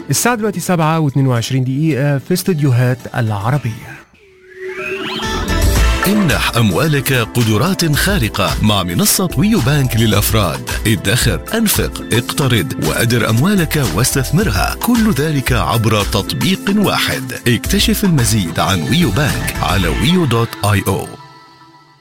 الساعة دلوقتي 7:22 في استوديوهات العربية. امنح أموالك قدرات خارقة مع منصة ويو بانك للأفراد. ادخر، أنفق، اقترض وأدر أموالك واستثمرها، كل ذلك عبر تطبيق واحد. اكتشف المزيد عن ويو بانك على wio.io.